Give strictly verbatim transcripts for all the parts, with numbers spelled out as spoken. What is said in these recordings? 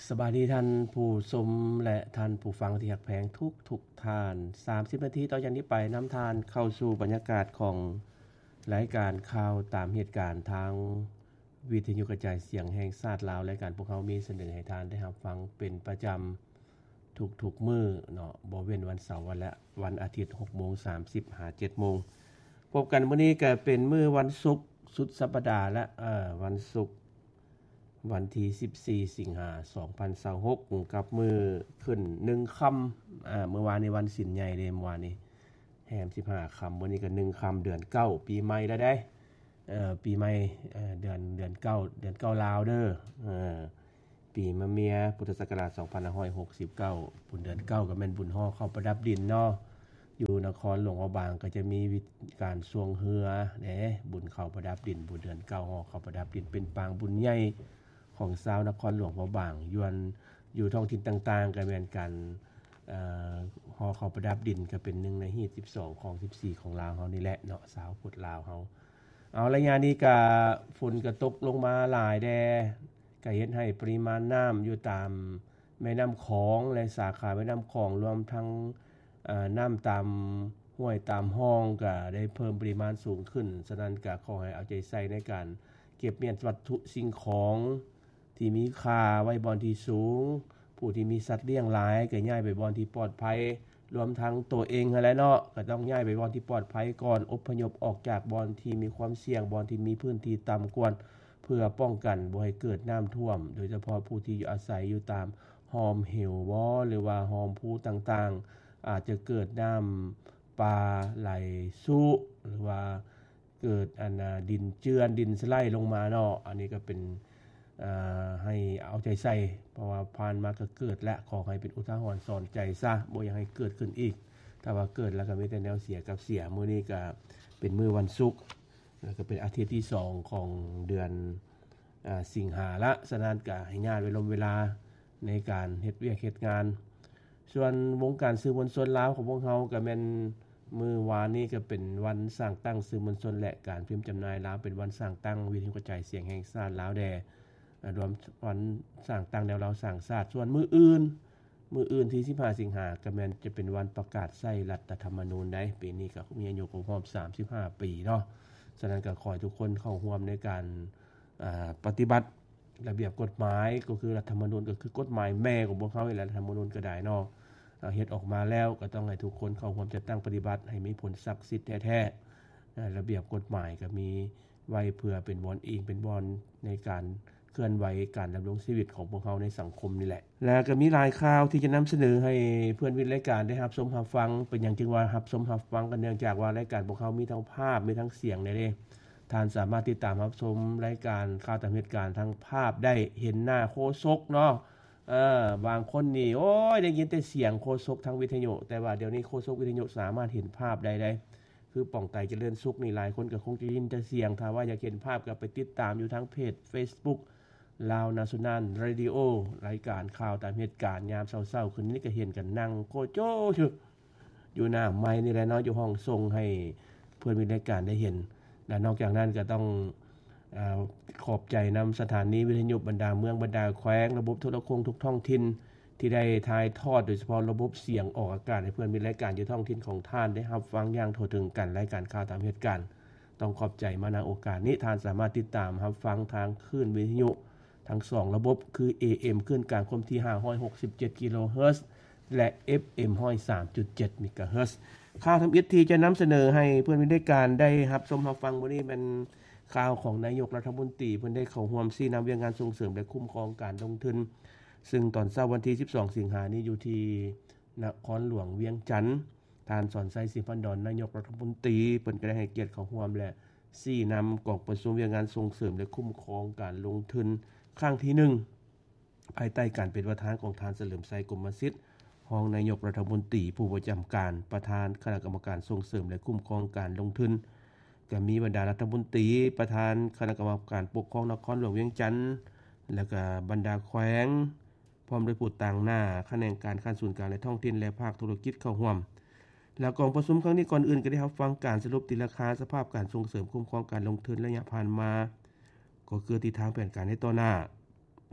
สบายดีท่านผู้ชมและท่านผู้ฟังที่รักแพงทุกทุกท่านสามสิบนาทีต่อจากนี้ไปนำทานเข้าสู่บรรยากาศของรายการข่าวตามเหตุการณ์ทางวิทยุกระจายเสียงแห่งชาติลาวรายการพวกเขามีเสนอให้ท่านได้รับฟังเป็นประจำทุกๆมื้อเนาะบ่เว้นวันเสาร์และวันอาทิตย์ หกโมงสามสิบ หา เจ็ดโมงพบกันมื้อนี้ก็เป็นมื้อวันศุกร์สุดสัปดาห์และเอ่อวันศุกร์วันที่สิบสี่สิงหาคมสองพันยี่สิบหกกับมือขึ้นหนึ่งค่ำอ่าเมื่อวานในวันศีลใหญ่เด้เมื่อวานนี้แฮมสิบห้าค่ำวันนี้ก็หนึ่งค่ำเดือนเก้าปีใหม่แล้วได้เอ่อปีใหม่เอ่อเดือนเดือนเก้าเดือนเก้าลาวเด้อเออปีมะเมียพุทธศักราชสองพันห้าร้อยหกสิบเก้าบุญเดือนเก้าก็แม่นบุญฮอเข้าประดับดินเนาะอยู่นครหลวงพระบางก็จะมีการสวงเฮือเด้บุญเข้าประดับดินบุญเดือนเก้าฮอเข้าประดับดินเป็นปางบุญใหญ่ของชาวนครหลวงพระบางยวนอยู่ท้องถิ่นต่างๆก็แม่นกันเอ่อฮอเข้าประดับดินก็เป็นหนึ่งในฮีตสิบสองของสิบสี่ของลาวเฮานี่แหละเนาะสาวพุทธลาวเฮาเอาระยะนี้ก็ฝนก็ตกลงมาหลายแดก็เฮ็ดให้ปริมาณน้ำอยู่ตามแม่น้ำของและสาขาแม่น้ำของรวมทั้งเอ่อน้ำตามห้วยตามห้องก็ได้เพิ่มปริมาณสูงขึ้นฉะนั้นก็ขอให้เอาใจใส่ในการเก็บเมียนวัตถุสิ่งของที่มีค่าไว้บอนที่สูงผู้ที่มีสัตว์เลี้ยงหลายก็ย้ายไปบอนที่ปลอดภัยรวมทั้งตัวเองนั่นแหละเนาะก็ต้องย้ายไปบอนที่ปลอดภัยก่อนอพยพออกจากบอนที่มีความเสี่ยงบอนที่มีพื้นที่ต่ำกว่าเพื่อป้องกันบ่ให้เกิดน้ำท่วมโดยเฉพาะผู้ที่อยู่อาศัยอยู่ตามหอมเหวบ่หรือว่าหอมภูต่างๆอาจจะเกิดน้ำปลาไหลซุหรือว่าเกิดอันดินเจือนดินสไลด์ลงมาเนาะอันนี้ก็เป็นอ่าให้เอาใจใส่เพราะว่าผ่านมาก็เกิดและขอให้เป็นอุทาหรณ์สอนใจซะบ่อยากให้เกิดขึ้นอีกถ้าว่าเกิดแล้วก็มีแต่แนวเสียกับเสียมื้อนี้ก็เป็นมื้อวันศุกร์แล้วก็เป็นอาทิตย์ที่สองของเดือนอ่าสิงหาละฉะนั้นก็ให้ญาติไว้ลมเวลาในการเฮ็ดเวียกเฮ็ดงานส่วนวงการสื่อมวลชนลาวของพวกเฮาก็แม่นมื้อวานนี้ก็เป็นวันสร้างตั้งสื่อมวลชนและการพิมพ์จำหน่ายลาวเป็นวันสร้างตั้งวิทยุกระจายเสียงแห่งชาติลาวแดรวมวันสร้างตั้งแนวเราสร้างชาติส่วนมื้ออื่นมื้ออื่นที่สิบห้าสิงหาคมก็แม่นจะเป็นวันประกาศใช้รัฐธรรมนูญได้ปีนี้ก็มีอายุครบสามสิบห้าปีเนาะฉะนั้นก็ขอให้ทุกคนเข้าร่วมในการอ่าปฏิบัติระเบียบกฎหมายก็คือรัฐธรรมนูญก็คือกฎหมายแม่ของพวกเฮานี่แหละรัฐธรรมนูญก็ได้เนาะเฮ็ดออกมาแล้วก็ต้องให้ทุกคนเข้าร่วมจัดตั้งปฏิบัติให้มีผลศักดิ์สิทธิ์แท้ๆระเบียบกฎหมายก็มีไว้เพื่อเป็นบอนอิงเป็นบอนในการเคลื่อนไหวการดำรงชีวิตของพวกเฮาในสังคมนี่แหละแล้วก็มีหลายข่าวที่จะนำเสนอให้เพื่อนวิทย์รายการได้รับชมรับฟังเป็นอย่างจึงว่ารับชมรับฟังกันเนื่องจากว่ารายการพวกเฮามีทั้งภาพมีทั้งเสียงได้เด้ท่านสามารถติดตามรับชมรายการข่าวตามเหตุการณ์ทั้งภาพได้เห็นหน้าโฆษกเนาะเออบางคนนี่โอ้ยได้ยินแต่เสียงโฆษกทางวิทยุแต่ว่าเดี๋ยวนี้โฆษกวิทยุสามารถเห็นภาพได้ได้คือป่องไตเจริญสุขนี่หลายคนก็คงจะยินแต่เสียงถ้าว่าอยากเห็นภาพก็ไปติดตามอยู่ทางเพจ Facebook ลาวนาชั่นนัลเรดิโอรายการข่าวตามเหตุการณ์ยามเช้าๆคืนนี้ก็เห็นกันนั่งโกโจอยู่อยู่หน้าไมค์นี่แหละเนาะอยู่ห้องส่งให้เพื่อนวิทย์รายการได้เห็นและนอกจากนั้นก็ต้องอ่าขอบใจนำสถานีวิทยุบรรดาเมืองบรรดาแขวงระบบโทรคมทุกท้องถิ่นที่ได้ถ่ายทอดโดยเฉพาะระบบเสียงออกอากาศให้เพื่อนวิทย์รายการอยู่ท้องถิ่นของท่านได้รับฟังอย่างทั่วถึงกันรายการข่าวตามเหตุการณ์ต้องขอบใจมาณโอกาสนี้ท่านสามารถติดตามรับฟังทางคลื่นวิทยุทั้งสองระบบคือ เอ เอ็ม คลื่นกลางความถี่ห้าร้อยหกสิบเจ็ดกิโลเฮิรตซ์และ เอฟ เอ็ม หนึ่งศูนย์สามจุดเจ็ด เมกะเฮิรตซ์ข่าวทำอิฐที่จะนำเสนอให้เพื่อนวิทย์รายการได้รับชมรับฟังวันนี้เป็นข่าวของนายกรัฐมนตรีเพิ่นได้เข้าร่วมซี่นำเวียงงานส่งเสริมและคุ้มครองการลงทุนซึ่งตอนเช้าวันที่สิบสองสิงหาคมนี้อยู่ที่นครหลวงเวียงจันทน์ท่านสอนไสสิพันดอนนายกรัฐมนตรีเพิ่นก็ได้ให้เกียรติเข้าร่วมและซี่นำกองประชุมเวียงงานส่งเสริมและคุ้มครองการลงทุนครั้งที่หนึ่งภายใต้การเป็นประธานของท่านเฉลิมชัยกรมสิทธิ์รองนายกรัฐมนตรีผู้ประจำการประธานคณะกรรมการส่งเสริมและคุ้มครองการลงทุนก็มีบรรดารัฐมนตรีประธานคณะกรรมการปกครองนครหลวงเวียงจันทน์แล้วก็บรรดาแขวงพร้อมด้วยผู้ต่างหน้าคณะการขั้นศูนย์กลางและท้องถิ่นและภาคธุรกิจเข้าร่วมแล้วกองประชุมครั้งนี้ก่อนอื่นก็ได้รับฟังการสรุปติราคาสภาพการส่งเสริมคุ้มครองการลงทุนระยะผ่านมาก็คือทิศทางแผนการในต่อหน้า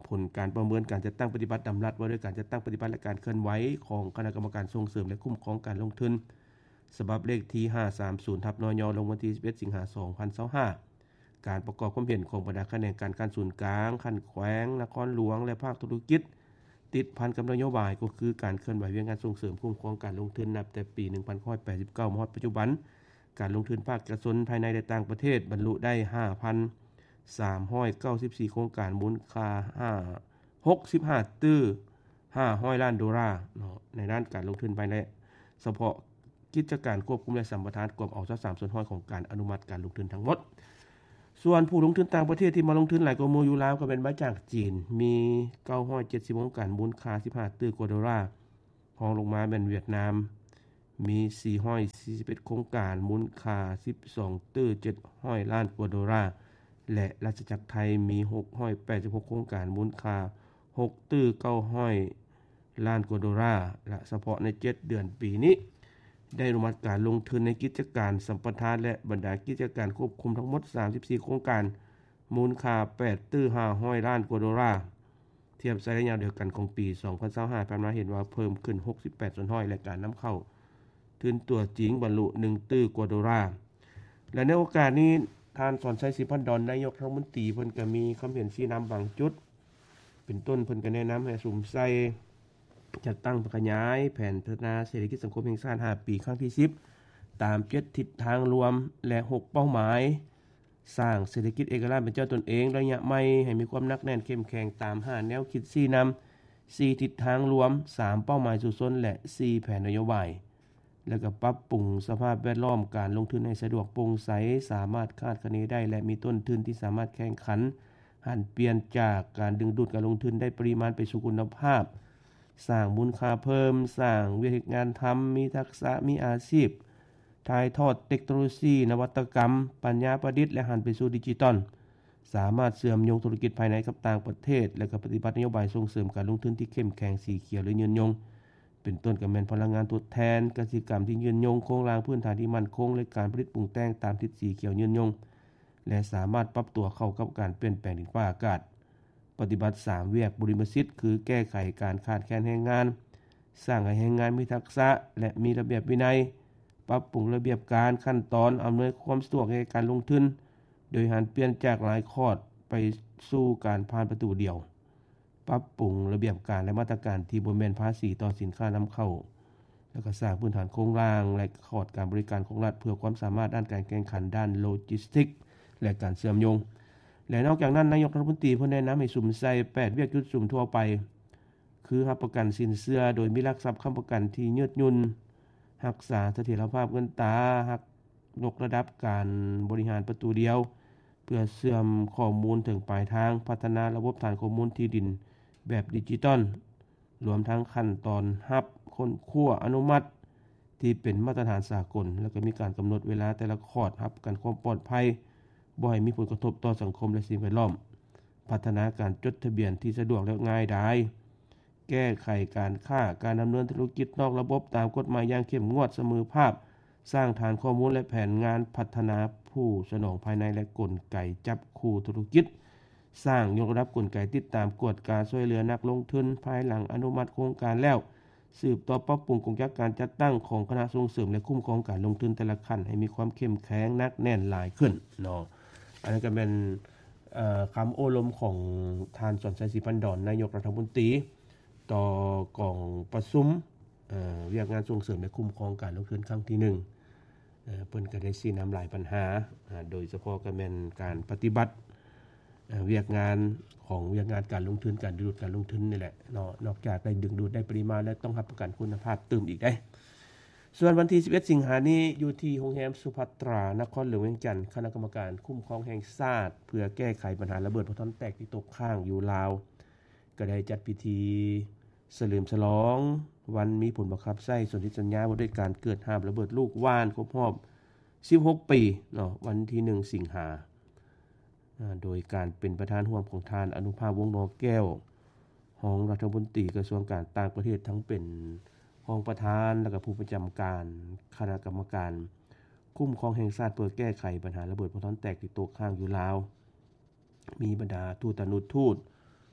ผลการประเมินการจัดตั้งปฏิบัติดำรัสว่าด้วยการจัดตั้งปฏิบัติและการเคลื่อนไหวของคณะกรรมการส่งเสริมและคุ้มครองการลงทุนฉบับเลขที่ห้าสามศูนย์ทับนยลงวันที่สิบเอ็ดสิงหาคมสองพันยี่สิบห้าการประกอบความเห็นของบรรดาคณะกรรมการศูนย์กลางขั้นแขวงนครหลวงและภาคธุรกิจติดพันกับนโยบายก็คือการเคลื่อนไหวเวียงการส่งเสริมคุ้มครองการลงทุนนับแต่ปีหนึ่งพันเก้าร้อยแปดสิบเก้ามาถึงปัจจุบันการลงทุนภาคเอกชนภายในและต่างประเทศบรรลุได้ ห้าพันสามร้อยเก้าสิบสี่ โครงการมูลค่าหกสิบห้าตื้อห้าร้อยล้านดอลลาร์ในด้านการลงทุนภายในเฉพาะกิจการควบคุมและสัมปทานกวมเอาซะสามส่วนห้อยของการอนุมัติการลงทุนทั้งหมดส่วนผู้ลงทุนต่างประเทศที่มาลงทุนหลายกว่าหมู่อยู่แล้วก็เป็นมาจากจีนมีเก้าร้อยเจ็ดสิบโครงการมูลค่าสิบห้าตื้อกว่าดอลลาร์รองลงมาเป็นเวียดนามมีสี่ร้อยสี่สิบเอ็ดโครงการมูลค่าสิบสองตื้อเจ็ดร้อยล้านกว่าดอลลาร์และราชจักรไทยมีหกร้อยแปดสิบหกโครงการมูลค่าหกตื้อเก้าร้อยล้านกว่าดอลลาร์และเฉพาะในเจ็ดเดือนปีนี้ได้อนุมัติการลงทุนในกิจการสัมปทานและบรรดากิจการควบคุมทั้งหมดสามสิบสี่โครงการมูลค่าแปดตื้อห้าร้อยล้านกว่าดอลลาร์เทียบสายระยะเดียวกันของปีสองพันยี่สิบห้าผ่านมาเห็นว่าเพิ่มขึ้นหกสิบแปดส่วนห้อยและการนำเข้าทุนตัวจริงบรรลุหนึ่งตื้อกว่าดอลลาร์และในโอกาสนี้ท่านสอนชัยศรีพันดอนนายกรัฐมนตรีเพิ่นก็มีความเห็นชี้นำบางจุดเป็นต้นเพิ่นก็แนะนำให้สุ่มใส่จัดตั้งขยายแผนพัฒนาเศรษฐกิจสังคมแห่งชาติห้าปีครั้งที่สิบตามเจ็ดทิศทางรวมและหกเป้าหมายสร้างเศรษฐกิจเอกราชเป็นเจ้าตนเองระยะใหม่ให้มีความหนักแน่นเข้มแข็งตามห้าแนวคิดสี่นำสี่ทิศทางรวมสามเป้าหมายสู่ชนและสี่แผนนโยบายแล้วก็ปรับปรุงสภาพแวดล้อมการลงทุนให้สะดวกโปร่งใสสามารถคาดคะเนได้และมีต้นทุนที่สามารถแข่งขันหันเปลี่ยนจากการดึงดูดการลงทุนได้ปริมาณไปสู่คุณภาพสร้างมูลค่าเพิ่มสร้างวิธีงานทำมีทักษะมีอาชีพถ่ายทอดเทคโนโลยีนวัตกรรมปัญญาประดิษฐ์และหันไปสู่ดิจิทัลสามารถเชื่อมโยงธุรกิจภายในกับต่างประเทศและก็ปฏิบัตินโยบายส่งเสริมการลงทุนที่เข้มแข็งสีเขียวและยืนยงเป็นต้นกับแม่นพลังงานทดแทนกสิกรรมที่ยืนยงโครงสร้างพื้นฐานที่มั่นคงและการผลิตปรุงแต่งตามทิศสีเขียวยืนยงและสามารถปรับตัวเข้ากับการเปลี่ยนแปลงดินฟ้าอากาศปฏิบัติสามเวียกบริมสิทธิ์คือแก้ไขการขาดแคลนแรงงานสร้างให้แรงงานมีทักษะและมีระเบียบวินัยปรับปรุงระเบียบการขั้นตอนอำนวยความสะดวกในการลงทุนโดยหันเปลี่ยนจากหลายคอร์สไปสู่การผ่านประตูเดียวปรับปรุงระเบียบการและมาตรการที่บ่แม่นภาษีต่อสินค้านำเข้าแล้วก็สร้างพื้นฐานโครงสร้างและคอร์สการบริการของรัฐเพื่อความสามารถด้านการแข่งขันด้านโลจิสติกส์และการเชื่อมโยงและนอกจากนั้นนายกรัฐมนตรีเพิ่นแนะนำให้สุ่มใส่แปดเวียกจุดสุ่มทั่วไปคือรับประกันสินเชื่อโดยมีหลักทรัพย์ค้ำประกันที่ยืดหยุ่นรักษาเสถียรภาพเงินตราหักยกระดับการบริหารประตูเดียวเพื่อเชื่อมข้อมูลถึงปลายทางพัฒนาระบบฐานข้อมูลที่ดินแบบดิจิตอลรวมทั้งขั้นตอนรับค้นคว้าอนุมัติที่เป็นมาตรฐานสากลแล้วก็มีการกำหนดเวลาแต่ละคอร์สรับกันความปลอดภัยบ่ให้มีผลกระทบต่อสังคมและสิ่งแวดล้อมพัฒนาการจดทะเบียนที่สะดวกและง่ายดายแก้ไขการค้าการดำเนินธุรกิจนอกระบบตามกฎหมายอย่างเข้มงวดเสมอภาพสร้างฐานข้อมูลและแผนงานพัฒนาผู้สนองภายในและกลไกจับคู่ธุรกิจสร้างยกระดับกลไกติดตามกวดการช่วยเหลือนักลงทุนภายหลังอนุมัติโครงการแล้วสืบต่อปรับปรุงกลไกการจัดตั้งของคณะส่งเสริมและคุ้มครองการลงทุนแต่ละขั้นให้มีความเข้มแข็งนักแน่นหลายขึ้นเนาะอันนี้ก็เป็นคำโอลมของท่านสอนชัยศรีพันดอนนายกรัฐมนตรีต่อกองประชุมเรียกงานส่งเสริมและคุ้มครองการลงทุนครั้งที่หนึ่งเอ่อเพิ่นก็ได้ชี้นำหลายปัญหาโดยเฉพาะก็แม่นการปฏิบัติเวียกงานของเวียกงานการลงทุนการดึงดูดการลงทุนนี่แหละเนาะนอกจากได้ดึงดูดได้ปริมาณและต้องรับประกันคุณภาพเติมอีกได้ส่วนวันที่สิบเอ็ดสิงหาคมนี้อยู่ที่โรงแรมสุภัตรานครหลวงเวียงจันทร์คณะกรรมการคุ้มครองแห่งชาติเพื่อแก้ไขปัญหาระเบิดโพรตอนแตกที่ตกค้างอยู่ลาวก็ได้จัดพิธีเฉลิมฉลองวันมีผลบังคับใช้สนธิสัญญาว่าด้วยการเกิดหาบระเบิดลูกว่านครบรอบสิบหกปีเนาะวันที่หนึ่งสิงหาคมโดยการเป็นประธานร่วมของท่านอนุภาพวงศ์นอแก้วรองรัฐมนตรีกระทรวงการต่างประเทศทั้งเป็นรองประธานและก็ผู้ประจำการคณะกรรมการคุ้มครองแห่งชาติเพื่อแก้ไขปัญหาระเบิดโพรตอนแตกที่ตกค้างอยู่ลาวมีบรรดาทูตอนุทูต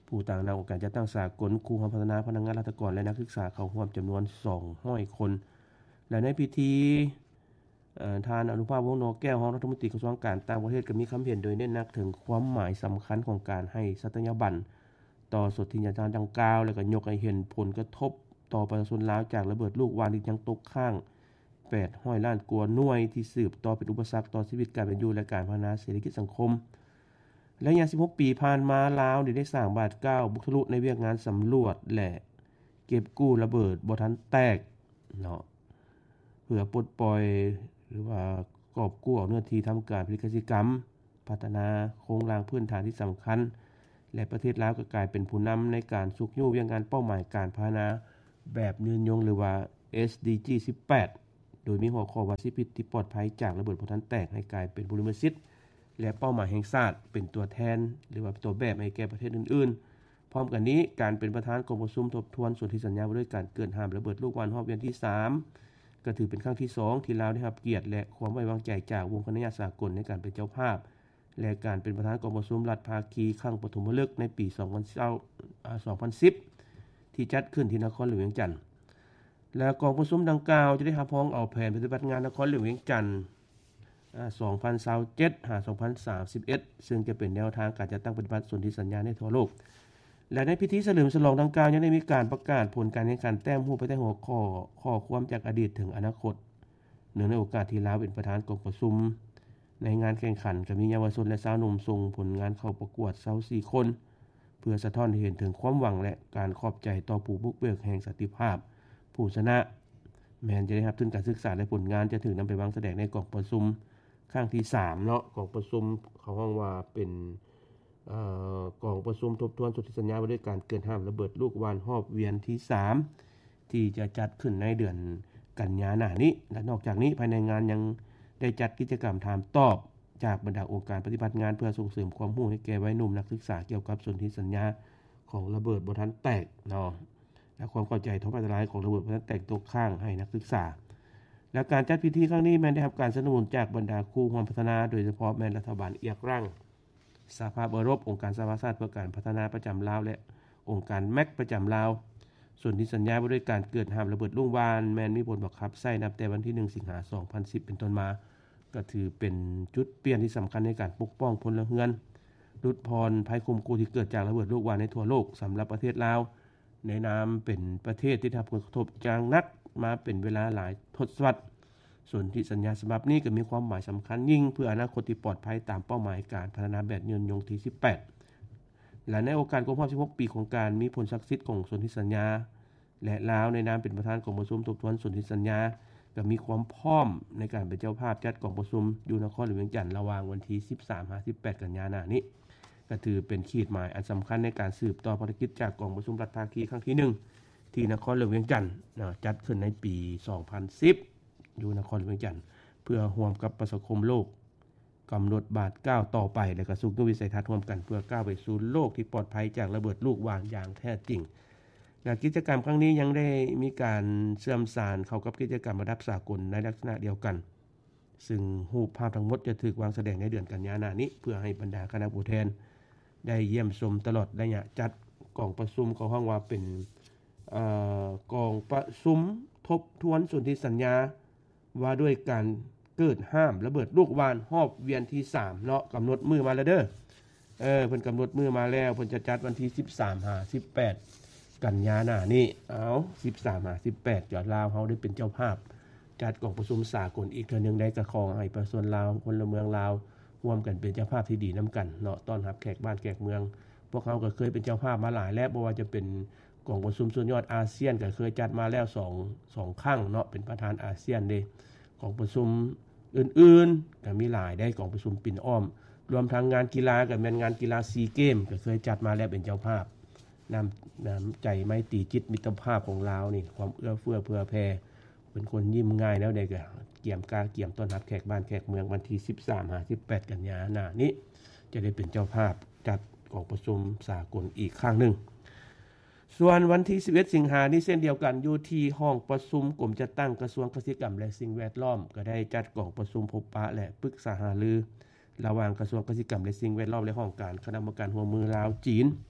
ผู้ต่างนำองค์การจัดตั้งสากลครูพัฒนาพนักงานราชการและนักศึกษาเข้าร่วมจำนวนสองร้อยคนและในพิธีเอ่อท่านอนุภาพวงศ์นอแก้วรองรัฐมนตรีกระทรวงการต่างประเทศก็มีคำเห็นโดยเน้นหนักถึงความหมายสำคัญของการให้สัตยาบันต่อสนธิญาณดังกล่าวและก็ยกให้เห็นผลกระทบต่อประชาชนลาวจากระเบิดลูกวานที่ยังตกค้างแปดร้อยล้านกว่าหน่วยที่สืบต่อเป็นอุปสรรคต่อชีวิตการเป็นอยู่และการพัฒนาเศรษฐกิจสังคมและยามสิบหกปีผ่านมาลาวได้สร้างบาดเก้าบุกทะลุในเวียกงานสำรวจและเก็บกู้ระเบิดบ่ทันแตกเนาะเพื่อปลดปล่อยหรือว่ากอบกู้เนื้อที่ทำการผลิตกสิกรรมพัฒนาโครงสร้างพื้นฐานที่สำคัญและประเทศลาวก็กลายเป็นผู้นำในการสุกยู่เวียงงานเป้าหมายการพัฒนาแบบยืนยงหรือว่า เอส ดี จี สิบแปดโดยมีหัวข้อว่าชีวิตที่ปลอดภัยจากระเบิดบ่ทันแตกให้กลายเป็นบริมสิทธิ์และเป้าหมายแห่งชาติเป็นตัวแทนหรือว่าตัวแบบให้แก่ประเทศอื่นๆพร้อมกันนี้การเป็นประธานกองประชุมทบทวนสนธิสัญญาว่าด้วยการเกิดห้ามระเบิดลูกวานรอบเวียนที่สามก็ถือเป็นครั้งที่สองที่ลาวได้รับเกียรติและความไว้วางใจจากวงคณะญาติสากลในการเป็นเจ้าภาพและการเป็นประธานกองประชุมรัฐภาคีครั้งปฐมฤกษ์ในปีสองพันสิบที่จัดขึ้นที่นครหลวงเวียงจันทน์และกองประชุมดังกล่าวจะได้รับพ้องเอาแผนปฏิบัติงานนครหลวงเวียงจันทน์สองพันยี่สิบเจ็ด ถึง สองพันสามสิบเอ็ดซึ่งจะเป็นแนวทางการจัดตั้งปฏิบัติสนธิสัญญาในทั่วโลกและในพิธีเฉลิมฉลองดังกล่าวยังได้มีการประกาศผลการแข่งขันแต้มฮู้ไปใต้หัวข้อข้อความจากอดีตถึงอนาคตเนื่องในโอกาสที่ลาวเป็นประธานกองประชุมในงานแข่งขันก็มีเยาวชนและสาวหนุ่มส่งผลงานเข้าประกวดยี่สิบสี่คนเพื่อสะท้อนให้เห็นถึงความหวังและการขอบใจต่อผู้บุกเบิกแห่งสันติภาพผู้ชนะแม้นจะได้รับทุนการศึกษาและผลงานจะถึงนำไปวางแสดงในกองประชุมครั้งที่สามเนาะกองประชุมเขาห้องว่าเป็นเอ่อกองประชุมทบทวนสนธิสัญญาว่าด้วยการเกิดห้ามระเบิดลูกวานรอบเวียนที่สามที่จะจัดขึ้นในเดือนกันยายนนี้และนอกจากนี้ภายในงานยังได้จัดกิจกรรมถามตอบจากบรรดาองค์การปฏิบัติงานเพื่อส่งเสริมความรู้ให้แก่วัยหนุ่มนักศึกษาเกี่ยวกับสนธิสัญญาของระเบิดบ่ทันแตกเนาะและความเข้าใจต่ออันตรายของระเบิดบ่ทันแตกตกค้างให้นักศึกษาและการจัดพิธีครั้งนี้แม้ได้รับการสนับสนุนจากบรรดาครูร่วมพัฒนาโดยเฉพาะแม้รัฐบาลเอียกรั่งสหภาพยุโรปองค์การสหประชาชาติเพื่อการพัฒนาประจำลาวและองค์การแม็กประจำลาวส่วนที่สัญญาว่าด้วยการเกิดห้ามระเบิดลูกวานแม้นมีผลบังคับใช้นับแต่วันที่หนึ่งสิงหาคมสองพันสิบเป็นต้นมาก็ถือเป็นจุดเปลี่ยนที่สำคัญในการปกป้องพลเรือนลดพรภัยคุมกูที่เกิดจากระเบิดลูกวานในทั่วโลกสำหรับประเทศลาวในนามเป็นประเทศที่ได้รับผลกระทบจากนักมาเป็นเวลาหลายทศวรรษส่วนที่สัญญาฉบับนี้ก็มีความหมายสำคัญยิ่งเพื่ออนาคตที่ปลอดภัยตามเป้าหมายการพัฒนาแบบยืนยงที่สิบแปดและในโอกาสครบรอบสิบหกปีของการมีผลศักดิ์สิทธิ์ของสนธิสัญญาและลาวในนามเป็นประธานกองประชุมทบทวนสนธิสัญญาก็มีความพร้อมในการเป็นเจ้าภาพจัดกองประชุมอยู่นครหลวงเวียงจันทน์ระหว่างวันที่สิบสามถึงสิบแปดกันยายนนี้ก็ถือเป็นขีดหมายอันสำคัญในการสืบต่อภารกิจจากกองประชุมรัฐภาคีครั้งที่หนึ่งที่นครหลวงเวียงจันทน์จัดขึ้นในปีสองพันสิบอยู่นครหลวงเวียงจันทน์เพื่อร่วมกับประชาคมโลกกำหนดบาทก้าวต่อไปและก็สุขวิสัยทัศน์ร่วมกันเพื่อก้าวไปสู่โลกที่ปลอดภัยจากระเบิดลูกวานอย่างแท้จริงและกิจกรรมครั้งนี้ยังได้มีการเชื่อมสานเข้ากับกิจกรรมระดับสากลในลักษณะเดียวกันซึ่งรูปภาพทั้งหมดจะถูกวางแสดงในเดือนกันยายนนี้เพื่อให้บรรดาคณะผู้แทนได้เยี่ยมชมตลอดระยะจัดกองประชุมเขาห้องว่าเป็นเอ่อกองประชุมทบทวนสนธิสัญญาว่าด้วยการเกิดห้ามระเบิดลูกวานรอบเวียนที่สามเนาะกำหนดมือมาแล้วเด้อเออเพิ่นกำหนดมือมาแล้วเพิ่นจะจัดวันที่สิบสามถึงสิบแปดกันยายนนี้เอาสิบสามถึงสิบแปดยอดลาวเฮาได้เป็นเจ้าภาพจัดกองประชุมสากลอีกเทื่อนึงได้กระขอให้ประชาชนลาวพลเมืองลาวร่วมกันเป็นเจ้าภาพที่ดีนํากันเนาะต้อนรับแขกบ้านแขกเมืองพวกเขาก็เคยเป็นเจ้าภาพมาหลายแล้วบ่ว่าจะเป็นกองประชุมสุดยอดอาเซียนก็เคยจัดมาแล้วสอง สองครั้งเนาะเป็นประธานอาเซียนเด้กองประชุมอื่นๆก็มีหลายได้กองประชุมปิ่นอ้อมรวมทั้งงานกีฬาก็แม่นงานกีฬาซีเกมก็เคยจัดมาแล้วเป็นเจ้าภาพน้ำน้ำใจไมตรีจิตมิตรภาพของลาวนี่ความเอื้อเฟื้อเผื่อแผ่เป็นคนยิ้มง่ายแล้วได้ก็เกี่ยมกาเกี่ยมต้อนรับแขกบ้านแขกเมืองวันที่สิบสามถึงสิบแปดกันยายนนี้จะได้เป็นเจ้าภาพจัดกองประชุมสากลอีกครั้งนึงส่วนวันที่สิบเอ็ดสิงหาคมนี้เช่นเดียวกันอยู่ที่ห้องประชุมกรมจัดตั้งกระทรวงเกษตรกรรมและสิ่งแวดล้อมก็ได้จัดกองประชุมพบปะและปรึกษาหารือระหว่างกระทรวงเกษตรกรรมและสิ่งแวดล้อมและห้องการคณะกรรมการร่วมมือลาวจีน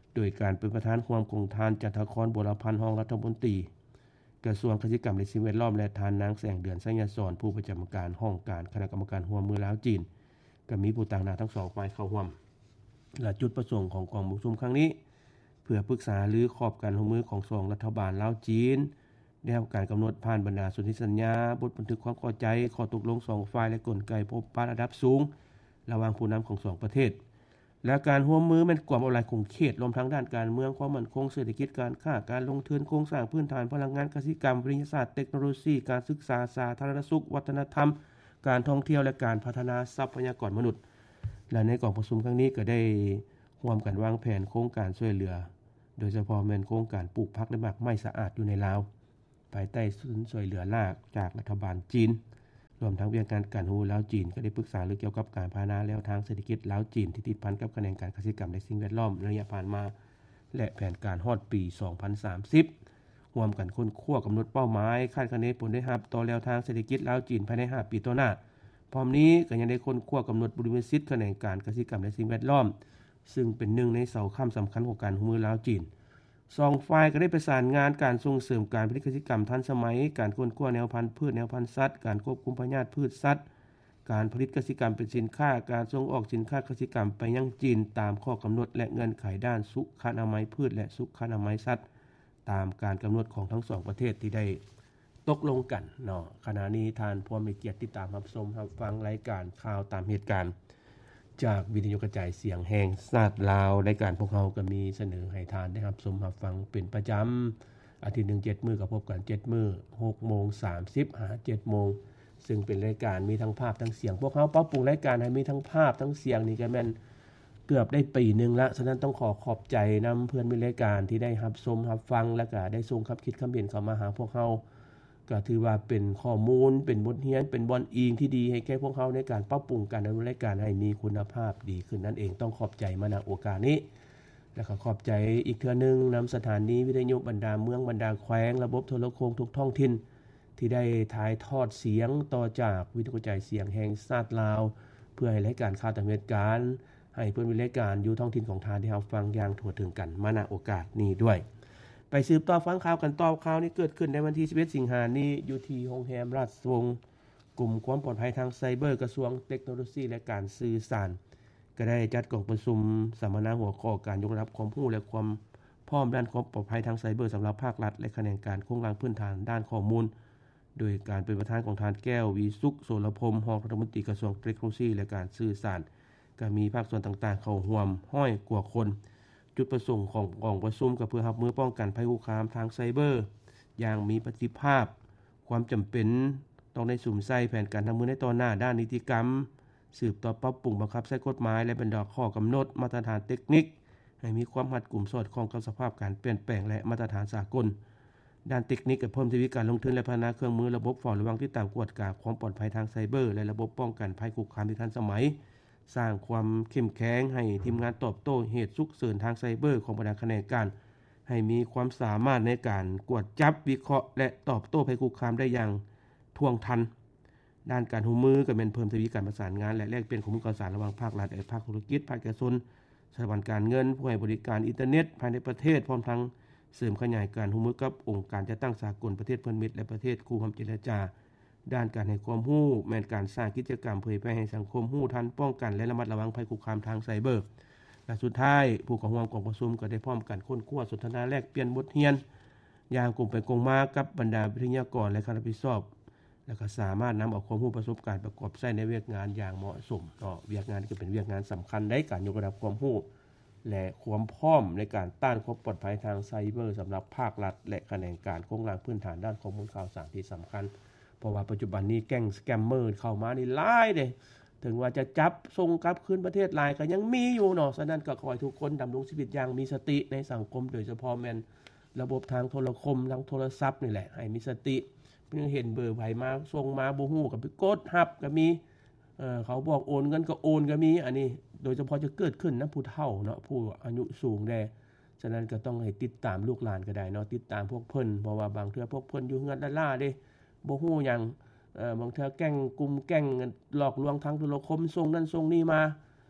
โดยการเป็นประธานความคงทานจันทครบุรพันธ์รองรัฐมนตรีกระทรวงกสิกรรมและสิ่งแวดล้อมและทานนางแสงเดือนสัญญาสอนผู้ประจำการห้องการคณะกรรมการร่วมมือลาวจีนก็มีผู้ต่างหน้าทั้งสองฝ่ายเข้าร่วมและจุดประสงค์ของกองประชุมครั้งนี้เพื่อปรึกษาหรือขอบการร่วมมือของสองรัฐบาลลาวจีนได้รับการกำหนดผ่านบรรดาสนธิสัญญาบทบันทึกความเข้าใจข้อตกลงสองฝ่ายและกลไกพบปะระดับสูงระหว่างผู้นำของสองประเทศและการร่วมมือแม่นความเอาหลายคงเขตรวมทั้งด้านการเมืองความมั่นคงเศรษฐกิจการค้าการลงทุนโครงสร้างพื้นฐานพลังงานกสิกรรมวิทยาศาสตร์เทคโนโลยีการศึกษาสาธารณสุขวัฒนธรรมการท่องเที่ยวและการพัฒนาทรัพยากรมนุษย์และในกองประชุมครั้งนี้ก็ได้ร่วมกันวางแผนโครงการช่วยเหลือโดยเฉพาะแม่นโครงการปลูกผักและหมากไม้สะอาดอยู่ในลาวภายใต้ศูนย์ช่วยเหลือหลักจากรัฐบาลจีนรวมทั้งเวียงการการฮู้ลาวจีนก็ได้ปรึกษาเรื่องเกี่ยวกับการพัฒนาแนวทางเศรษฐกิจลาวจีนที่ติดพันกับคะแนนการเกษตรกรรมและสิ่งแวดล้อมระยะผ่านมาและแผนการฮอดปีสองพันสามสิบร่วมกันค้นคว้ากำหนดเป้าหมายคาดคะเนผลได้รับต่อแนวทางเศรษฐกิจลาวจีนภายในห้าปีต่อหน้าพร้อมนี้ก็ยังได้ค้นคว้ากำหนดบริเวณสิทธิ์คะแนนการเกษตรกรรมและสิ่งแวดล้อมซึ่งเป็นหนึ่งในเสาค้ำสำคัญของการร่วมมือลาวจีนสองฝ่ายก็ได้ประสานงานการส่งเสริมการผลิตกสิกรรมทันสมัยการค้นคว้าแนวพันธุ์พืชแนวพันธุ์สัตว์การควบคุมพยาธิพืชสัตว์การผลิตกสิกรรมเป็นสินค้าการส่งออกสินค้ากสิกรรมไปยังจีนตามข้อกำหนดและเงื่อนไขด้านสุขอนามัยพืชและสุขอนามัยสัตว์ตามการกำหนดของทั้งสองประเทศที่ได้ตกลงกันเนาะขณะนี้ท่านผู้มีเกียรติติดตามรับชมรับฟังรายการข่าวตามเหตุการณ์จากวิทยุกระจายเสียงแห่งชาติลาวรายการพวกเราก็มีเสนอให้ทานได้รับชมรับฟังเป็นประจำอาทิตย์หนึ่งเจ็ดมื้อก็พบกันเจ็ดมื้อ หกโมงสามสิบ หา เจ็ดโมงซึ่งเป็นรายการมีทั้งภาพทั้งเสียงพวกเขาปรับปรุงรายการให้มีทั้งภาพทั้งเสียงนี่ก็แม่นเกือบได้ปีนึงละฉะนั้นต้องขอขอบใจนำเพื่อนมีรายการที่ได้รับชมรับฟังและก็ได้ส่งคำคิดคำเห็นเข้ามาหาพวกเราก็ถือว่าเป็นข้อมูลเป็นบทเรียนเป็นบอนอิงที่ดีให้แก่พวกเขาในการปรับปรุงการดำเนินรายการให้มีคุณภาพดีขึ้นนั่นเองต้องขอบใจมาณโอกาสนี้และก็ขอบใจอีกเทื่อนึงนำสถานีวิทยุบรรดาเมืองบรรดาแขวงระบบโทรโคงทุกท้องถิ่นที่ได้ถ่ายทอดเสียงต่อจากวิทยุกระจายเสียงแห่งชาติลาวเพื่อให้รายการข่าวตามเหตุการณ์ให้เพื่อนวิรายการอยู่ท้องถิ่นของทานที่เราฟังอย่างทั่วถึงกันมาณโอกาสนี้ด้วยไปสืบต่อฟังข่าวกันต่อข่าวนี้เกิดขึ้นในวันที่สิบเอ็ดสิงหาคมนี้อยู่ที่โรงแรมราชวงศ์กลุ่มความปลอดภัยทางไซเบอร์กระทรวงเทคโนโลยีและการสื่อสารก็ได้จัดกองประชุมสัมมนาหัวข้อการยกระดับความรู้และความพร้อมด้านความปลอดภัยทางไซเบอร์สำหรับภาครัฐและคะแนนการโครงสร้างพื้นฐานด้านข้อมูลโดยการเป็นประธานของทานแก้ววีสุขโสรพรหมรองรัฐมนตรีกระทรวงเทคโนโลยีและการสื่อสารก็มีภาคส่วนต่างๆเข้าร่วมห้อยกว่าคนจุดประสงค์ของกองประชุมก็เพื่อรับมือป้องกันภัยคุกคามทางไซเบอร์อย่างมีประสิทธิภาพความจำเป็นต้องได้สุ่มใส่แผนการทำมือในต่อหน้าด้านนิติกรรมสืบต่อปรับปรุงบังคับใช้กฎหมายและบรรดาข้อกำหนดมาตรฐานเทคนิคให้มีความรัดกุมสอดคล้องกับสภาพการเปลี่ยนแปลงและมาตรฐานสากลด้านเทคนิคกับเพิ่มทวีการลงทุนและพัฒนาเครื่องมือระบบเฝ้าระวังที่ตามกวดกาความปลอดภัยทางไซเบอร์และระบบป้องกันภัยคุกคามที่ทันสมัยสร้างความเข้มแข็งให้ทีมงานตอบโต้เหตุฉุกเฉินทางไซเบอร์ของบรรดาคะแนนการให้มีความสามารถในการกวดจับวิเคราะห์และตอบโต้ภัยคุกคามได้อย่างท่วงทันด้านการร่วมมือก็เป็นเพิ่มทวีการประสานงานและแลกเปลี่ยนข้อมูลข่าวสารระหว่างภาครัฐและภาคธุรกิจภาคเอกชนสถาบันการเงินผู้ให้บริการอินเทอร์เน็ตภายในประเทศพร้อมทั้งเสริมขยายการร่วมมือกับองค์การจัดตั้งสากลประเทศเพื่อนมิตรและประเทศคู่ความเจรจาด้านการให้ความรู้แม้นการสร้างกิจกรรมเผยแพร่ให้สังคมรู้ทันป้องกันและระมัดระวังภัยคุกคามทางไซเบอร์และสุดท้ายผู้เข้าร่วมกองประชุมก็ได้พร้อมกันค้นคว้าสนทนาแลกเปลี่ยนบทเรียนอย่างกลุ่มไปกงมากับบรรดาวิทยากรและคณะรับผิดชอบและก็สามารถนำเอาความรู้ประสบการณ์ประกอบใช้ในเวียกงานอย่างเหมาะสมเนาะเวียกงานก็เป็นเวียกงานสำคัญในการยกระดับความรู้และความพร้อมในการต้านความปลอดภัยทางไซเบอร์สำหรับภาครัฐและคะแนนการโครงสร้างพื้นฐานด้านข้อมูลข่าวสารที่สำคัญเพราะว่าปัจจุบันนี้แก๊งสแกมเมอร์เข้ามานี่หลายเด้ถึงว่าจะจับส่งกลับคืนประเทศหลายก็ยังมีอยู่เนาะฉะนั้นก็ขอให้ทุกคนดำรงชีวิตอย่างมีสติในสังคมโดยเฉพาะแม่นระบบทางโทรคมทางโทรศัพท์นี่แหละให้มีสติเพิ่งเห็นเบอร์ไผมาส่งมาบ่ฮู้ก็ไปกดรับก็มีเอ่อเขาบอกโอนเงินก็โอนก็มีอันนี้โดยเฉพาะจะเกิดขึ้นนะผู้เฒ่าเนาะผู้อายุสูงแด่ฉะนั้นก็ต้องให้ติดตามลูกหลานก็ได้เนาะติดตามพวกเพิ่นเพราะว่าบางเทื่อพวกเพิ่นอยู่เฮือนล่าๆเด้บ่ฮู้หยังเอ่อบางเทื่อแก๊งกลุ่มแก๊งหลอกลวงทางโทรคมส่งนั่นส่งนี่มา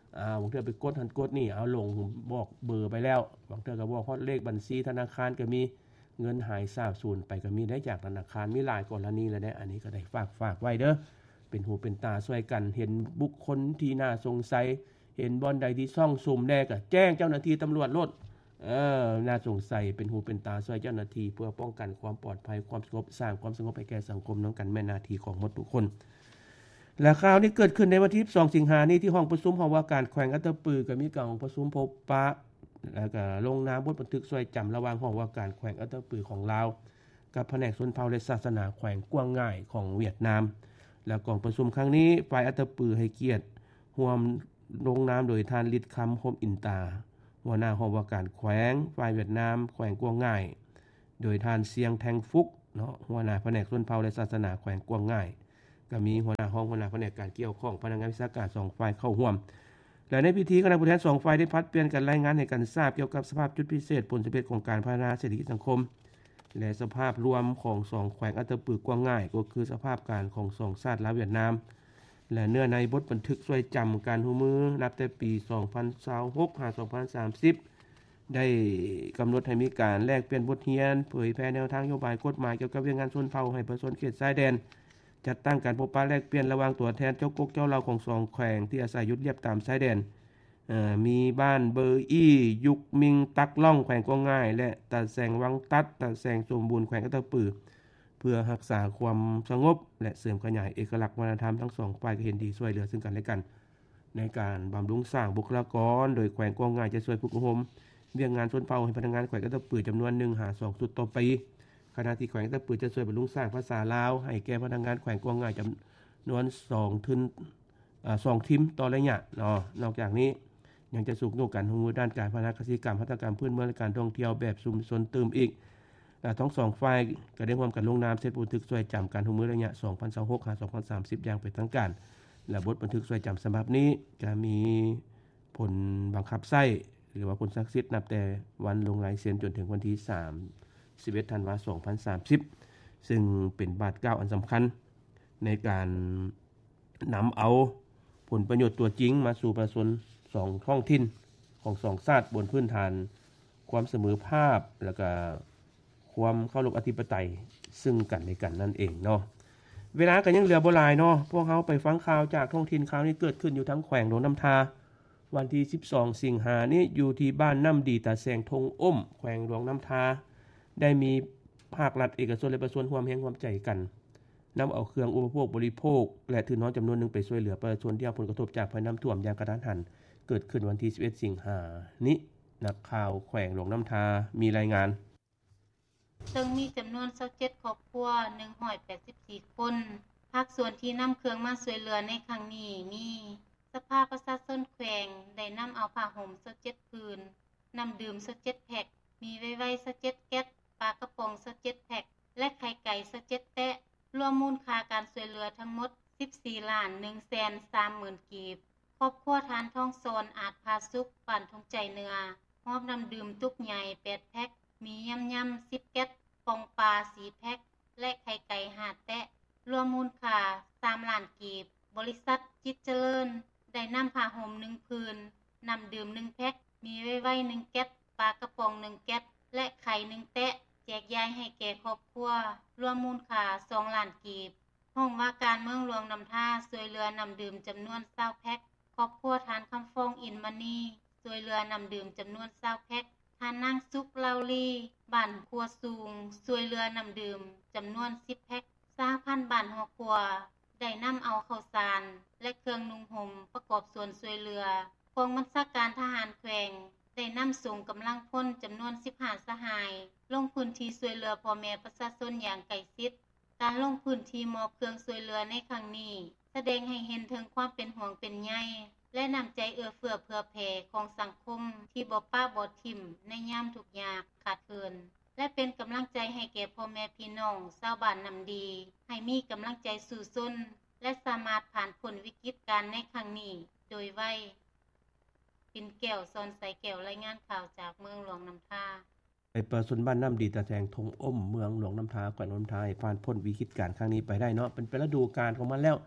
อ่าบางเทื่อไปกดหันกดนี่เอาลงบอกเบอร์ไปแล้วบางเทื่อก็บอกฮอดเลขบัญชีธนาคารก็มีเงินหายสาบสูญไปก็มีได้จากธนาคารมีหลายกรณีแล้วได้อันนี้ก็ได้ฝากฝากไว้เด้อเป็นหูเป็นตาช่วยกันเห็นบุคคลที่น่าสงสัยเห็นบ่อนใดที่ซ่องสุมแน่ก็แจ้งเจ้าหน้าที่ตำรวจโลดเออน่าสงสัยเป็นหูเป็นตาช่วยเจ้าหน้าที่เพื่อป้องกันความปลอดภัยความสงบสร้างความสงบให้แก่สังคมนํากันแม่หน้าที่ของหมดทุกคนและข่าวนี้เกิดขึ้นในวันที่สองสิงหาคมนี้ที่ห้องประชุมหอว่าการแขวงอัตตปือก็มีการประชุมพบปะแล้วก็ลงนามบทบันทึกช่วยจําระหว่างห้องว่าการแขวงอัตตปือของลาวกับแผนกชนเผ่าและศาสนาแขวงกวางง่ายของเวียดนามและกองประชุมครั้งนี้ฝ่ายอัตตปือให้เกียรติร่วมลงนามโดยท่านฤทธิ์คําโฮมอินตาหัวหน้าห้องว่าการแขวงฝ่ายเวียดนามแขวงกวางง่ายโดยท่านเสียงแทงฟุกเนาะหัวหน้าแผนกชนเผ่าและศาสนาแขวงกวางง่ายก็มีหัวหน้าห้องหัวหน้าแผนกการเกี่ยวข้องพนักงานวิชาการสองฝ่ายเข้าร่วมและในพิธีคณะผู้แทนสองฝ่ายได้พัดเปลี่ยนกันรายงานให้กันทราบเกี่ยวกับสภาพจุดพิเศษผลสำเร็จของการพัฒนาเศรษฐกิจสังคมและสภาพรวมของสองแขวงอัตตปือกว้างง่ายก็คือสภาพการของสองชาติลาวเวียดนามและเนื้อในบทบันทึกช่วยจําการหูมือนับแต่ปีสองพันยี่สิบหก ถึงสองพันสามสิบได้กําหนดให้มีการแลกเปลี่ยนบทเรียนเผยแพร่แนวทางนโยบายกฎหมายเกี่ยวกับเรื่องงานชนเผ่าให้ประชาชนเขตชายแดนจัดตั้งการพบปะแลกเปลี่ยนระหว่างตัวแทนเจ้ากกเจ้าเราของสองแขวงที่อาศัยอยู่เรียบตามชายแดนเอ่อมีบ้านเบอร์อี้ยุกมิงตักล่องแขวงกวางง่ายและตะแสงวังตัดตะแสงสมบูรณ์แขวงอัตตปือเพื่อรักษาความสงบและเสริมขยายเอกลักษณ์วัฒนธรรมทั้งสองฝ่ายก็เห็นดีช่วยเหลือซึ่งกันและกันในการบำรุงสร้างบุคลากรโดยแขวงกวางง่ายจะช่วยผู้อบรมเรื่องงานชนเผ่าให้พนักงานแขวงอัตตปือจํานวนหนึ่งหาสองสุดต่อปีขณะที่แขวงอัตตปือจะช่วยบำรุงสร้างภาษาลาวให้แก่พนักงานแขวงกวางง่ายจํานวนสองทึนอ่าสองทีมต่อระยะเนาะนอกจากนี้ยังจะสูกโนกันฮู้ด้านการพัฒนาเกษตรกรรมพัฒนาการพื้นเมืองและการท่องเที่ยวแบบชุมชนเติมอีกและทั้งสองฝ่ายก็ได้ร่วมกันลงนามเสร็จบันทึกช่วยจําการฮู้ระยะสองพันยี่สิบหก ถึงสองพันสามสิบอย่างเป็นทางการและบทบันทึกช่วยจําฉบับนี้จะมีผลบังคับใช้หรือว่าผลศักดิ์สิทธิ์นับแต่วันลงลายเซ็นจนถึงวันที่สามสิบเอ็ดธันวาคมสองพันสามสิบซึ่งเป็นบาทเก้าอันสําคัญในการนําเอาผลประโยชน์ตัวจริงมาสู่ประชาชนสองท้องถิ่นของสองชาติบนพื้นฐานความเสมอภาพแล้วก็ความเคารพอธิปไตยซึ่งกันและกันนั่นเองเนาะเวลาก็ยังเหลือบ่หลายเนาะพวกเฮาไปฟังข่าวจากท้องถิ่นข่าวนี้เกิดขึ้นอยู่ทั้งแขวงหนองน้ำทาวันที่สิบสองสิงหาคมนี้อยู่ที่บ้านน้ำดีตาแสงทงอ้มแขวงหนองน้ำทาได้มีภาครัฐเอกชนและประชาชนร่วมแรงร่วมใจกันนําเอาเครื่องอุปโภคบริโภคและถือน้อยจํานวนนึงไปช่วยเหลือประชาชนที่ได้รับผลกระทบจากภัยน้ําท่วมอย่างกระทันหันเกิดขึ้นวันที่สิบเอ็ดสิงหาคมนี้นักข่าวแขวงหลวงน้ำทามีรายงานซึ่งมีจํานวนยี่สิบเจ็ดครอบครัวหนึ่งร้อยแปดสิบสี่คนภาคส่วนที่นําเครื่องมาช่วยเหลือในครั้งนี้มีสภาประชาชนแขวงได้นําเอาผ้าห่มยี่สิบเจ็ดผืนน้ำดื่มยี่สิบเจ็ดแพ็คมีไวไวยี่สิบเจ็ดแก๊สปลากระป๋องยี่สิบเจ็ดแพ็คและไข่ไก่ยี่สิบเจ็ดแตะรวมมูลค่าการช่วยเหลือทั้งหมดสิบสี่ล้านหนึ่งแสนสามหมื่นกีบครอบครัวทานทองโซนอาจพาสุขบ้านทงใจเนื้อมอบน้ำดื่มตุกใหญ่แปดแพ็คมียำยำสิบแก๊สปองปลาสี่แพ็คและไข่ไก่ห้าแตะรวมมูลค่าสามล้านกีบบริษัทจิตเจริญได้นําผ้าห่มหนึ่งผืนน้ำดื่มหนึ่งแพ็คมีไวไวหนึ่งแก๊สปลากระป๋องหนึ่งแก๊สและไข่หนึ่งแตะแจกย้ายให้แก่ครอบครัวรวมมูลค่าสองล้านกีบห้องว่าการเมืองหลวงน้ำท่าช่วยเหลือน้ำดื่มจํานวนยี่สิบแพ็คครอบครัวทานคำฟองอินมณีช่วยเหลือน้ำดื่มจํานวนยี่สิบแพ็คทานนางสุกลาวลีบ้านครัวสูงช่วยเหลือน้ำดื่มจํานวนสิบแพ็คสหพันธ์บ้านหัวครัวได้นําเอาข้าวสารและเครื่องนุ่งห่มประกอบส่วนช่วยเหลือกองบัญชาการทหารแขวงได้นําส่งกําลังพลจํานวนสิบห้าสหายลงพื้นที่ช่วยเหลือพ่อแม่ประชาชนอย่างใกล้ชิดการลงพื้นที่มอบเครื่องช่วยเหลือในครั้งนี้แสดงให้เห็นถึงความเป็นห่วงเป็นใยและน้ำใจเอื้อเฟื้อเผื่อแผ่ของสังคมที่บ่ป้าบ่ทิ่มในยามทุกยากขาดเคินและเป็นกําลังใจให้แก่พ่อแม่พี่น้องชาวบ้านน้ำดีให้มีกําลังใจสู่ซนและสามารถผ่านพ้นวิกฤตการณ์ในครั้งนี้โดยไวปินแก้วซอนใสแก้วรายงานข่าวจากเมืองหลวงน้ำทาไอ้ประชาชนบ้านน้ำดีตะแสงทงอ้มเมืองหลวงน้ำทาแขวงน้ำทาผ่านพ้นวิกฤตการณ์ครั้งนี้ไปได้เนาะเป็นฤดูกาลของมันแล้ว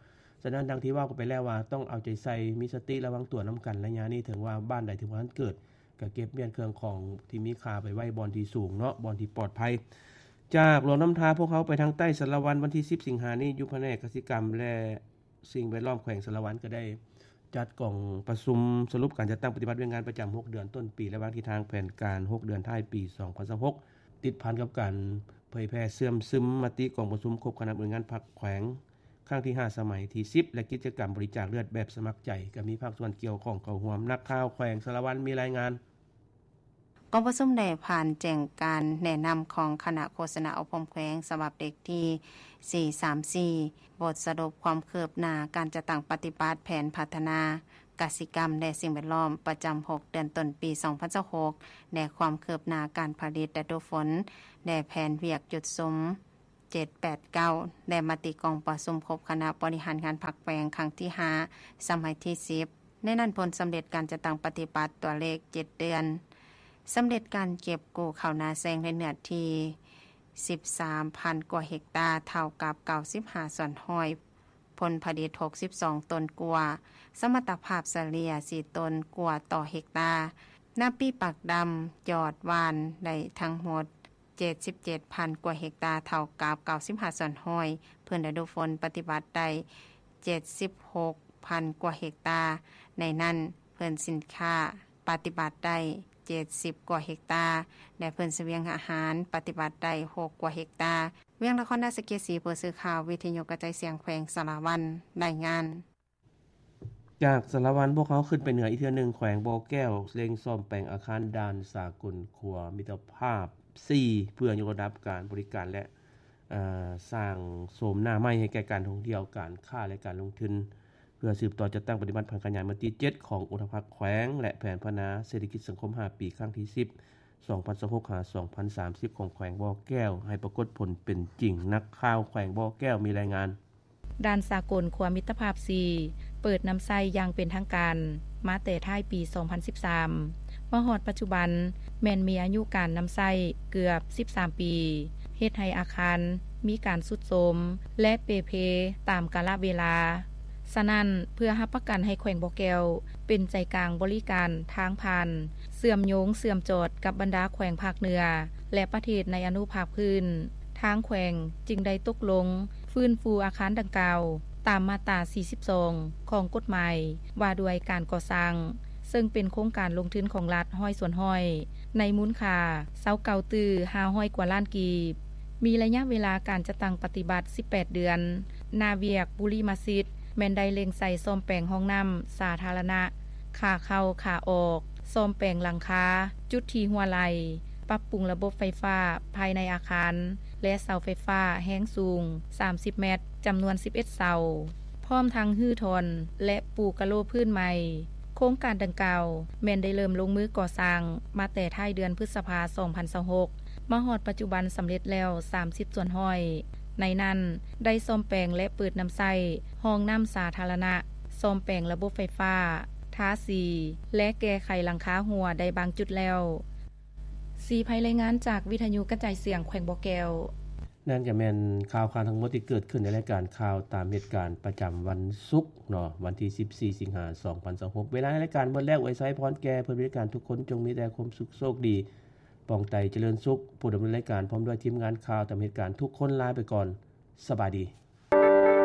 ฉะนั้นดังที่ว่าก็ไปแล้วว่าต้องเอาใจใส่มีสติระวังตัวนํากันระยะนี้ถึงว่าบ้านใดที่บ่ทันเกิดก็เก็บเมียนเครื่องของที่มีค่าไปไว้บ่อนที่สูงเนาะบ่อนที่ปลอดภัยจากหลวงน้ำทาพวกเขาไปทางใต้สารวันวันที่สิบสิงหาคมนี้อยู่แผนกกสิกรรมและสิ่งแวดล้อมแขวงสารวันก็ได้จัดกล่องประชุมสรุปการจัดตั้งปฏิบัติงานประจําหกเดือนต้นปีและวางทิศทางแผนการหกเดือนท้ายปีสองพันยี่สิบหกติดพันกับการเผยแพร่เสื่อมซึมมติกองประชุมครบคณะหน่วยงานภาคแขวงครั้งที่ห้าสมัยที่สิบและกิจกรรมบริจาคเลือดแบบสมัครใจก็มีภาคส่วนเกี่ยวข้องเข้าร่วมนักข่าวแขวงสารวันมีรายงานกองประชุมได้ผ่านแจ้งการแนะนําของคณะโฆษณาอบรมแขวงฉบับเด็กที่สี่สามสี่บทสรุปความคืบหน้าการจัดตั้งปฏิบัติแผนพัฒนากสิกรรมและสิ่งแวดล้อมประจําหกเดือนต้นปีสองพันยี่สิบหกและความคืบหน้าการผลิตฤดูฝนและแผนเวียกจุดสุมเจ็ด แปด เก้าและมติกองประชุมครบคณะบริหารงานภาคแขวงครั้งที่ห้าสมัยที่สิบในนั้นผลสําเร็จการจัดตั้งปฏิบัติตัวเลขเจ็ดเดือนสําเร็จการเก็บกู้ข้าวนาแซงในเนื้อที่ สิบสามพัน กว่าเฮกตาร์เท่ากับเก้าสิบห้าส่วนร้อยผลผลิตหกสิบสองตนกว่าสมรรถภาพเฉลี่ยสี่ตนกว่าต่อเฮกตาร์น้าปีปักดำยอดวานได้ทั้งหมด เจ็ดสิบเจ็ดพัน กว่าเฮกตาร์เท่ากับเก้าสิบห้าส่วนร้อยเพื่อนฤดูฝนปฏิบัติได้ เจ็ดสิบหกพัน กว่าเฮกตาร์ในนั้นเพิ่นสินค้าปฏิบัติได้เจ็ดสิบกว่าเฮกตาร์และเพิ่นเสวียงอาหารปฏิบัติได้หกกว่าเฮกตาร์เวียงนครราชเกียรติศรีผู้สื่อข่าววิทยุกระจายเสียงแขวงสารวันรายงานจากสารวันพวกเขาขึ้นไปเหนืออีกเทื่อนึงแขวงบ่อแก้วเร่งซ่อมแปลงอาคารด่านสากลครัวมิตรภาพสี่เพื่อยกระดับการบริการและเอ่อสร้างโสมหน้าใหม่ให้แก่การท่องเที่ยวการค้าและการลงทุนเพื่อสืบต่อจัดตั้งปฏิบัติพันธ์ขยายมติเจ็ดของอุทภักแขวงและแผนพัฒนาเศรษฐกิจสังคมห้าปีครั้งที่สิบ สองพันยี่สิบหกถึงสองพันสามสิบของแขวงบ่อแก้วให้ปรากฏผลเป็นจริงนักข่าวแขวงบ่อแก้วมีรายงานด้านสากลครัวมิตรภาพสี่เปิดน้ำใส้อย่างเป็นทางการมาแต่ท้ายปีสองพันสิบสามมาฮอดปัจจุบันแม่นมีอายุการน้ำใส้เกือบสิบสามปีเฮ็ดให้อาคารมีการสุดโทรมและเปเพตามกาลเวลาฉะนั้นเพื่อรับประกันให้แขวงบ่อแก้วเป็นใจกลางบริการทางผ่านเสื่อมโยงเสื่อมจอดกับบรรดาแขวงภาคเหนือและประเทศในอนุภาคพื้นทางแขวงจึงได้ตกลงฟื้นฟูอาคารดังกล่าวตามมาตราสี่สิบสองของกฎหมายว่าด้วยการก่อสร้างซึ่งเป็นโครงการลงทุนของรัฐห้อยส่วนห้อยในมูลค่าเก้าสิบเก้าตื้อห้าร้อยกว่าล้านกีบมีระยะเวลาการจัดตั้งปฏิบัติสิบแปดเดือนนาเวียกบุรีมัสยิดแม่นได้เล็งใส่ซ่อมแปลงห้องน้ำสาธารณะขาเข้าขาออกซ่อมแปลงหลังคาจุดที่หัวไหลปรับปรุงระบบไฟฟ้าภายในอาคารและเสาไฟฟ้าแห้งสูงสามสิบเมตรจำนวนสิบเอ็ดเสาพร้อมทั้งฮื้อทนและปูกะโลพื้นใหม่โครงการดังกล่าวแม่นได้เริ่มลงมือก่อสร้างมาแต่ท้ายเดือนพฤษภาคมสองพันยี่สิบหกมาฮอดปัจจุบันสำเร็จแล้วสามสิบส่วนห้อยในนั้นได้ซ่อมแปลงและเปิดน้ำใส้ห้องน้ำสาธารณะซ่อมแปลงระบบไฟฟ้าทาสีและแก้ไขหลังคาหัวได้บางจุดแล้วสีภัยรายงานจากวิทยุกระจายเสียงแขวงบ่อแก้วนั่นก็แม่นข่าวคารทั้งหมดที่เกิดขึ้นในรายการข่าวตามเหตุการณ์ประจําวันศุกร์เนาะวันที่สิบสี่สิงหาคมสองพันยี่สิบหกเวลารายการเบิดแล้วไว้ใช้พรแก่เพื่อบริการทุกคนจงมีแต่ความสุขโชคดีปองไตเจริญสุขผู้ดำเนินรายการพร้อมด้วยทีมงานข่าวตามเหตุการณ์ทุกคนลาไปก่อนสบายดี